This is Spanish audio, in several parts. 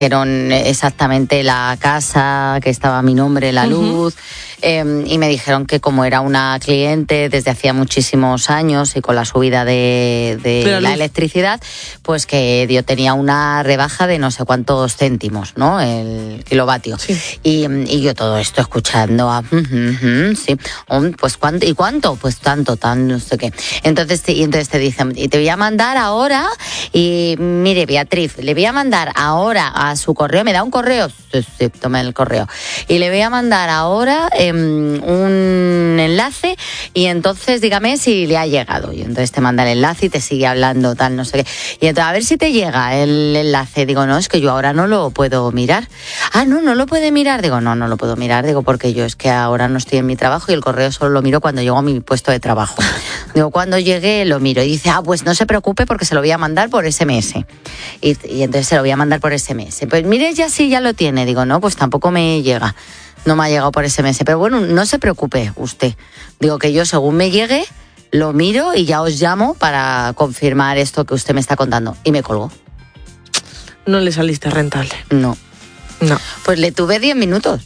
Dijeron exactamente la casa, que estaba a mi nombre, la luz, y me dijeron que como era una cliente desde hacía muchísimos años y con la subida de la electricidad, pues que yo tenía una rebaja de no sé cuántos céntimos, ¿no? El kilovatio. Sí. Y yo todo esto escuchando a... sí, pues ¿cuánto? ¿Y cuánto? Pues tanto, no sé qué. Entonces te dicen, y te voy a mandar ahora, y mire, Beatriz, le voy a mandar ahora a su correo, me da un correo, sí, tome el correo, y le voy a mandar ahora un enlace, y entonces dígame si le ha llegado, y entonces te manda el enlace y te sigue hablando tal, no sé qué, y entonces a ver si te llega el enlace. Digo, no, es que yo ahora no lo puedo mirar. No lo puede mirar. Digo, no lo puedo mirar, digo, porque yo es que ahora no estoy en mi trabajo y el correo solo lo miro cuando llego a mi puesto de trabajo. Digo, cuando llegue lo miro, y dice, pues no se preocupe porque se lo voy a mandar por SMS, y entonces se lo voy a mandar por SMS. Pues mire, ya lo tiene. Digo, no, pues tampoco me llega. No me ha llegado por SMS. Pero bueno, no se preocupe usted. Digo que yo según me llegue, lo miro y ya os llamo para confirmar esto que usted me está contando. Y me colgó. No le saliste rentable. No. Pues le tuve 10 minutos.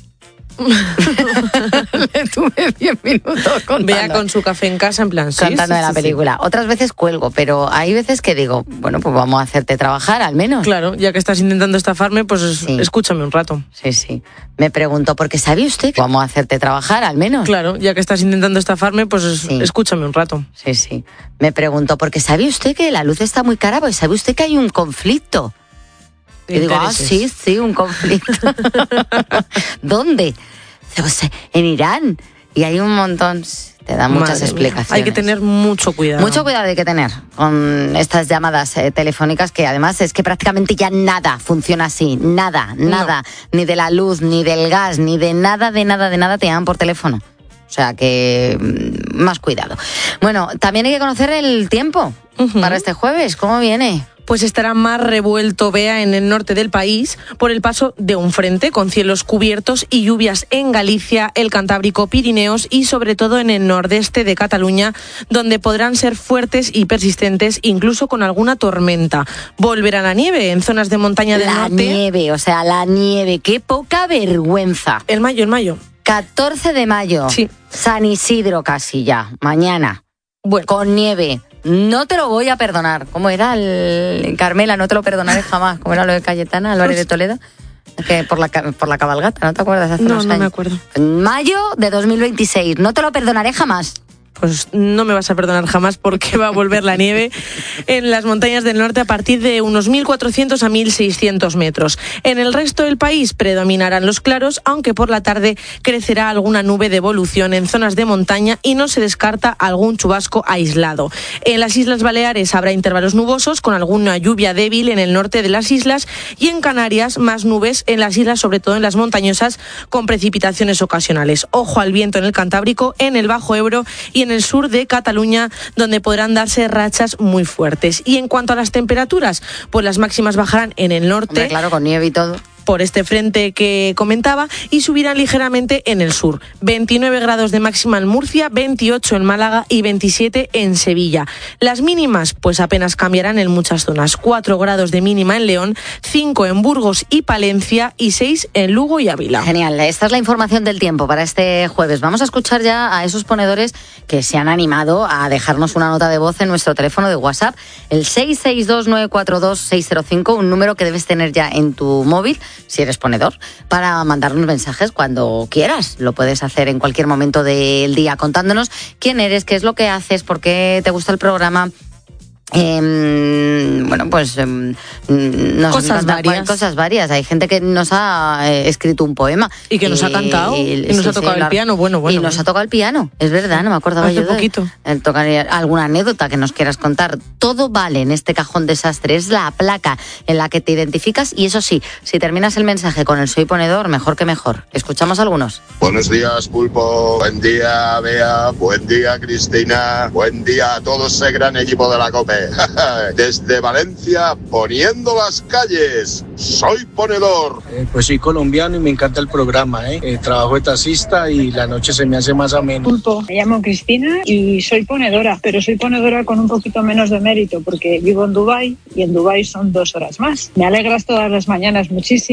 Le tuve 10 minutos contando. Vea con su café en casa en plan contando de la película. Otras veces cuelgo, pero hay veces que digo, bueno, pues vamos a hacerte trabajar al menos. Claro, ya que estás intentando estafarme, pues escúchame un rato. Sí. Me pregunto, porque ¿sabe usted que vamos a hacerte trabajar al menos? Claro, ya que estás intentando estafarme, pues escúchame un rato. Sí. Me pregunto, porque ¿sabe usted que la luz está muy cara? Pues ¿sabe usted que hay un conflicto? Y digo, sí, un conflicto. ¿Dónde? En Irán. Y hay un montón, te dan muchas explicaciones. Hay que tener mucho cuidado. Mucho cuidado hay que tener con estas llamadas telefónicas, que además es que prácticamente ya nada funciona así. Nada. Ni de la luz, ni del gas, ni de nada te llaman por teléfono. O sea que más cuidado. Bueno, también hay que conocer el tiempo para este jueves. ¿Cómo viene? Pues estará más revuelto, Bea, en el norte del país por el paso de un frente con cielos cubiertos y lluvias en Galicia, el Cantábrico, Pirineos y sobre todo en el nordeste de Cataluña, donde podrán ser fuertes y persistentes, incluso con alguna tormenta. Volverá la nieve en zonas de montaña del norte. La nieve, qué poca vergüenza. En mayo. 14 de mayo. Sí. San Isidro casi ya, mañana. Bueno. Con nieve. No te lo voy a perdonar. ¿Cómo era Carmela? No te lo perdonaré jamás. ¿Cómo era lo de Cayetana Álvarez de Toledo? Que por la cabalgata, ¿no te acuerdas? Hace unos años. No me acuerdo. En mayo de 2026. No te lo perdonaré jamás. Pues no me vas a perdonar jamás, porque va a volver la nieve en las montañas del norte a partir de unos 1.400 a 1.600 metros. En el resto del país predominarán los claros, aunque por la tarde crecerá alguna nube de evolución en zonas de montaña y no se descarta algún chubasco aislado. En las Islas Baleares habrá intervalos nubosos con alguna lluvia débil en el norte de las islas, y en Canarias más nubes en las islas, sobre todo en las montañosas, con precipitaciones ocasionales. Ojo al viento en el Cantábrico, en el Bajo Ebro y en el sur de Cataluña, donde podrán darse rachas muy fuertes. Y en cuanto a las temperaturas, pues las máximas bajarán en el norte. Hombre, claro, con nieve y todo. Por este frente que comentaba, y subirán ligeramente en el sur. 29 grados de máxima en Murcia, 28 en Málaga y 27 en Sevilla. Las mínimas pues apenas cambiarán en muchas zonas. 4 grados de mínima en León, 5 en Burgos y Palencia y 6 en Lugo y Ávila. Genial, esta es la información del tiempo para este jueves. Vamos a escuchar ya a esos ponedores que se han animado a dejarnos una nota de voz en nuestro teléfono de WhatsApp, el 662-942-605, un número que debes tener ya en tu móvil, si eres ponedor, para mandarnos mensajes cuando quieras. Lo puedes hacer en cualquier momento del día contándonos quién eres, qué es lo que haces, por qué te gusta el programa. Cosas varias. Hay gente que nos ha escrito un poema y que nos ha cantado y nos ha tocado el piano. Y nos ha tocado el piano, es verdad, no me acordaba yo de poquito. Tocar alguna anécdota que nos quieras contar. Todo vale en este cajón desastre. Es la placa en la que te identificas, y eso sí, si terminas el mensaje con el soy ponedor, mejor que mejor. Escuchamos algunos. Buenos días, Pulpo. Buen día, Bea. Buen día, Cristina. Buen día a todo ese gran equipo de la COPE. Desde Valencia, poniendo las calles. Soy ponedor. Pues soy colombiano y me encanta el programa. Trabajo de taxista y la noche se me hace más ameno. Pulpo, me llamo Cristina y soy ponedora, pero soy ponedora con un poquito menos de mérito porque vivo en Dubái y en Dubái son 2 horas más. Me alegras todas las mañanas muchísimo.